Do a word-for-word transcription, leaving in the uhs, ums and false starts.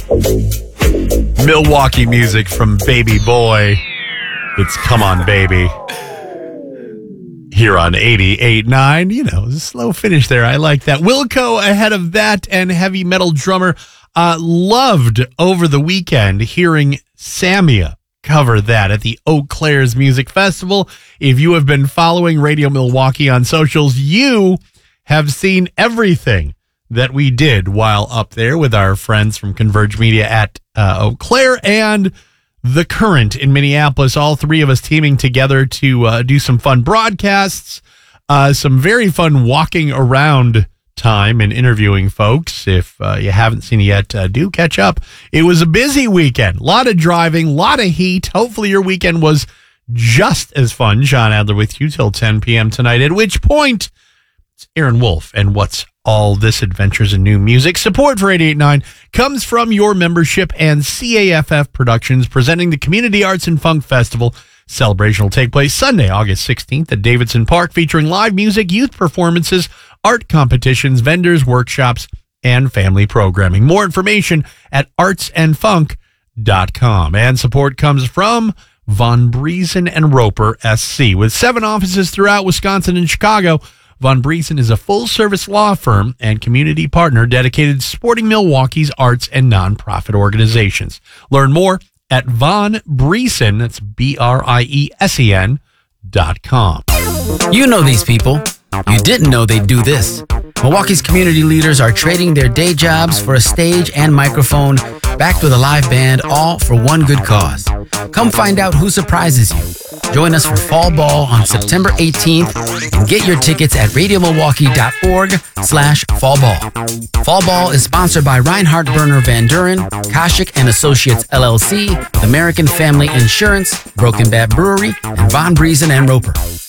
Milwaukee music from Baby Boy. It's Come On Baby. Here on eighty-eight point nine. You know, a slow finish there. I like that. Wilco ahead of that, and heavy metal drummer. Uh, loved over the weekend hearing Samia cover that at the Eau Claire's Music Festival. If you have been following Radio Milwaukee on socials, you have seen everything that we did while up there with our friends from Converge Media at uh, Eau Claire and The Current in Minneapolis. All three of us teaming together to uh, do some fun broadcasts, uh, some very fun walking around time and interviewing folks. If uh, you haven't seen it yet, uh, do catch up. It was a busy weekend. A lot of driving, a lot of heat. Hopefully your weekend was just as fun. John Adler with you till ten p.m. tonight, at which point it's Aaron Wolf and What's All This Adventures in New Music. Support for eighty-eight point nine comes from your membership and C A F F Productions, presenting the Community Arts and Funk Festival. Celebration will take place Sunday, August sixteenth at Davidson Park, featuring live music, youth performances, art competitions, vendors, workshops, and family programming. More information at arts and funk dot com. And support comes from Von Briesen and Roper S C. With seven offices throughout Wisconsin and Chicago, Von Briesen is a full-service law firm and community partner dedicated to supporting Milwaukee's arts and nonprofit organizations. Learn more at Von Briesen, that's B R I E S E N, dot com. You know these people. You didn't know they'd do this. Milwaukee's community leaders are trading their day jobs for a stage and microphone, backed with a live band, all for one good cause. Come find out who surprises you. Join us for Fall Ball on September eighteenth and get your tickets at radiomilwaukee.org slash fall ball. Fall Ball is sponsored by Reinhard Berner Van Duren, Koshik and Associates L L C, American Family Insurance, Broken Bat Brewery, and Von Briesen and Roper.